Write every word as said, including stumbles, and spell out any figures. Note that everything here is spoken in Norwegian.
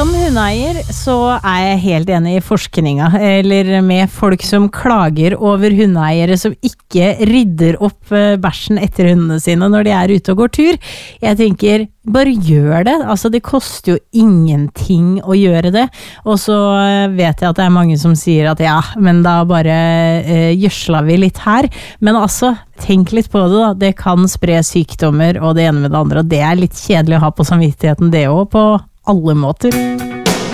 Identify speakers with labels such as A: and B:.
A: Som hundeeier så er jeg helt enig i forskninga, eller med folk som klager over hundeeiere som ikke rydder opp bæsjen etter hundene sine når de er ute og går tur. Jeg tenker, bare gjør det. Altså, det koster jo ingenting å gjøre det. Og så vet jeg at det er mange som sier at ja, men da bare eh, gjødsler vi litt her. Men altså, tenk litt på det da. Det kan spre sykdommer og det ene med det andre, og det er litt kjedelig å ha på samvittigheten det også, på alle måter.